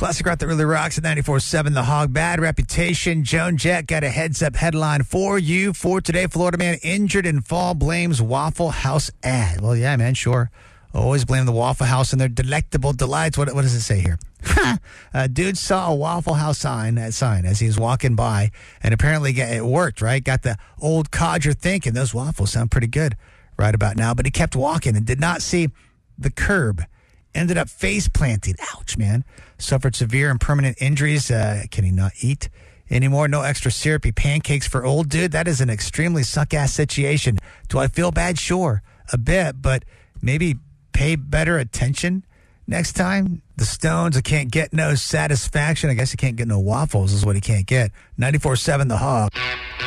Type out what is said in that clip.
Classic rock that really rocks at 94.7 The Hog. Bad reputation. Joan Jett got a heads-up headline for you for today. Florida man injured in fall blames Waffle House ad. Well, yeah, man, sure. Always blame the Waffle House and their delectable delights. What does it say here? Dude saw a Waffle House sign as he was walking by, and apparently it worked, right? Got the old codger thinking, those waffles sound pretty good right about now. But he kept walking and did not see the curb. Ended up face planting. Ouch, man. Suffered severe and permanent injuries. Can he not eat anymore? No extra syrupy pancakes for old dude. That is an extremely suck-ass situation. Do I feel bad? Sure, a bit, but maybe pay better attention next time. The Stones, I can't get no satisfaction. I guess he can't get no waffles is what he can't get. 94.7 The Hog.